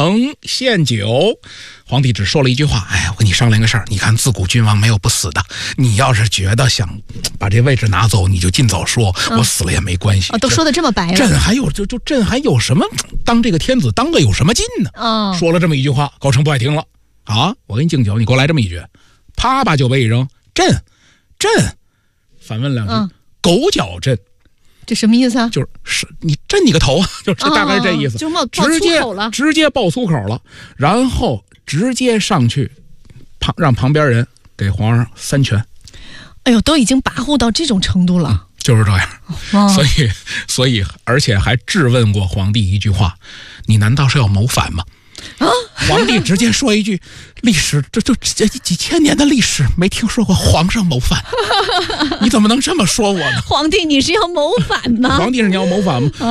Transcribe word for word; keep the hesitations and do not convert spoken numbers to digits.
城献酒。皇帝只说了一句话：哎，我跟你商量个事儿，你看自古君王没有不死的，你要是觉得想把这位置拿走，你就尽早说，嗯、我死了也没关系。 哦，都说的这么白了。 朕还有就就朕还有什么当这个天子当个有什么劲呢？ 哦， 说了这么一句话，高澄不爱听了。啊，我给你敬酒，你给我来这么一句，啪把酒杯一扔，朕朕反问两句，嗯、狗脚朕。 这什么意思啊？ 就是是你震你个头啊！就是大概是这意思， 哦、就是冒爆粗口了， 直接爆粗口了，然后直接上去旁让旁边人给皇上三拳。 哎呦，都已经跋扈到这种程度了，嗯、 就是这样。哦、所以所以而且还质问过皇帝一句话：你难道是要谋反吗？啊！皇帝直接说一句：历史这就这几千年的历史，没听说过皇上谋反，你怎么能这么说我呢？ 皇帝，你是要谋反吗？ 皇帝是你要谋反吗？